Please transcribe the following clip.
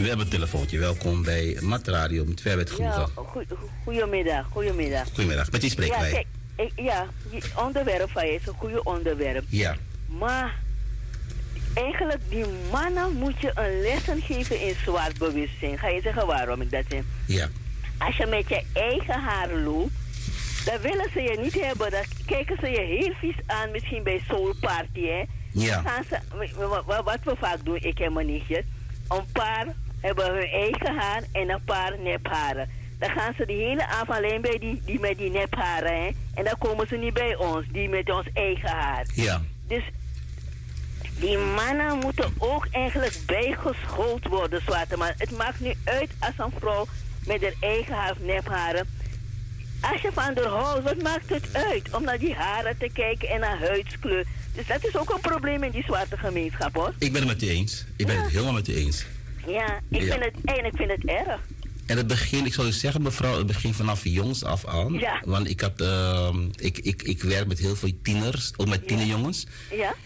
We hebben een telefoontje. Welkom bij Mat Radio met Verwet Groeven. Ja, goedemiddag. Goedemiddag. Met wie spreken wij? Kijk, het onderwerp van je is een goede onderwerp. Ja. Maar eigenlijk, die mannen moet je een lessen geven in zwart bewustzijn. Ga je zeggen waarom ik dat zeg? Ja. Als je met je eigen haar loopt, dan willen ze je niet hebben. Dan kijken ze je heel vies aan, misschien bij Soul Party, hè. Ja. Dan gaan ze, wat we vaak doen, ik en mijn nichtjes, een paar hebben hun eigen haar en een paar nepharen. Dan gaan ze de hele avond alleen bij die met die nepharen, hè. En dan komen ze niet bij ons, die met ons eigen haar. Ja. Dus die mannen moeten ook eigenlijk bijgeschoold worden, zwarte man. Het maakt nu uit als een vrouw met haar eigen haar of nepharen. Als je van haar houdt, wat maakt het uit? Om naar die haren te kijken en naar huidskleur. Dus dat is ook een probleem in die zwarte gemeenschap, hoor. Ik ben het met u eens. Ik ben het helemaal met u eens. Ja, ik vind het erg. En het begin, ik zou u zeggen mevrouw, het begint vanaf jongs af aan. Ja. Want ik werk met heel veel tieners, ook met tienerjongens. Ja.